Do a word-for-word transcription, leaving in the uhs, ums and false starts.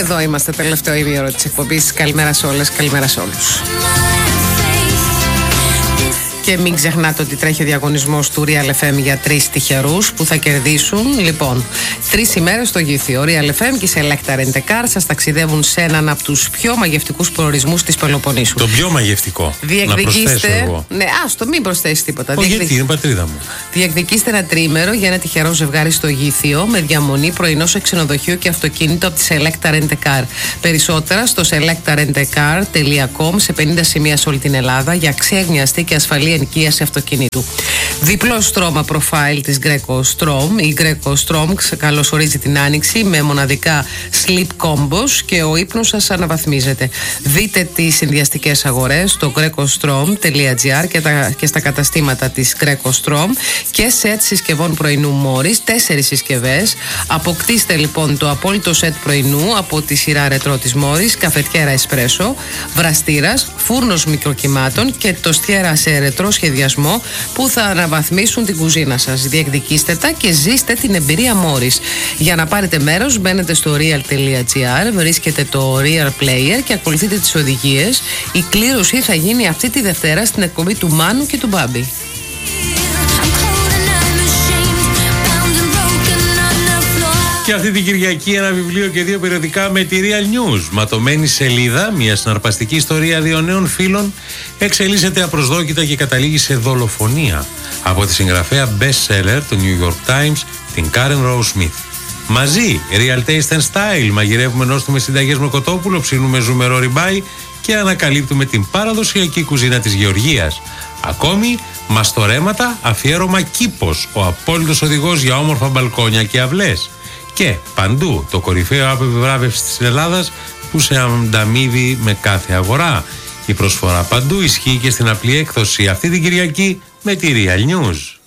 Εδώ είμαστε, τελευταίο ημίωρο της εκπομπής. Καλημέρα σε όλες, καλημέρα σε όλους. Και μην ξεχνάτε ότι τρέχει ο διαγωνισμός του Real εφ εμ για τρεις τυχερούς που θα κερδίσουν. Λοιπόν, τρεις ημέρες στο Γήθιο. Real εφ εμ και η Selecta Rent a Car σας ταξιδεύουν σε έναν από τους πιο μαγευτικούς προορισμούς της Πελοποννήσου. Το πιο μαγευτικό. Διεκδικήστε. Ναι, άστο, μην προσθέσει τίποτα. Ο, Διεκδικ... Γιατί είναι πατρίδα μου. Διεκδικήστε ένα τρίμερο για ένα τυχερό ζευγάρι στο Γήθιο με διαμονή, πρωινό σε ξενοδοχείο και αυτοκίνητο από τη Selecta Rent a Car. Περισσότερα στο selecta rent a car τελεία com σε πενήντα σημεία σε όλη την Ελλάδα για ξέγνιαστη και ασφαλή ενοικίαση αυτοκινήτου. Διπλό στρώμα προφάιλ της Greco Strom. Η Greco Strom καλωσορίζει την άνοιξη με μοναδικά sleep combos και ο ύπνος σας αναβαθμίζεται. Δείτε τις συνδυαστικές αγορές στο greco strom τελεία gr και, και στα καταστήματα της Greco Strom και σετ συσκευών πρωινού Μόρις, τέσσερις συσκευές. Αποκτήστε λοιπόν το απόλυτο σετ πρωινού από τη σειρά ρετρό της Μόρις, καφετιέρα εσπρέσο, βραστήρας, φούρνος μικροκυμάτων και τοστιέρα σε ρετρό σχεδιασμό που θα αναβαθμίσουν την κουζίνα σας. Διεκδικήστε τα και ζήστε την εμπειρία Μόρις. Για να πάρετε μέρος μπαίνετε στο real τελεία gr, βρίσκετε το Real Player και ακολουθείτε τις οδηγίες. Η κλήρωση θα γίνει αυτή τη Δευτέρα στην εκπομπή του Μάνου και του Μπάμπη. Και αυτή την Κυριακή ένα βιβλίο και δύο περιοδικά με τη Real News. Ματωμένη σελίδα, μια συναρπαστική ιστορία δύο νέων φίλων εξελίσσεται απροσδόκητα και καταλήγει σε δολοφονία από τη συγγραφέα best seller του New York Times, την Karen Rose Smith. Μαζί, Real Taste and Style, μαγειρεύουμε νόστιμες συνταγές με κοτόπουλο, ψήνουμε ζουμερό ριμπάι και ανακαλύπτουμε την παραδοσιακή κουζίνα της Γεωργίας. Ακόμη, μαστορέματα, αφιέρωμα Κήπος, ο απόλυτος οδηγός για όμορφα μπαλκόνια και αυλές. Και παντού το κορυφαίο app επιβράβευσης της Ελλάδας που σε ανταμείβει με κάθε αγορά. Η προσφορά παντού ισχύει και στην απλή έκδοση αυτή την Κυριακή με τη Real News.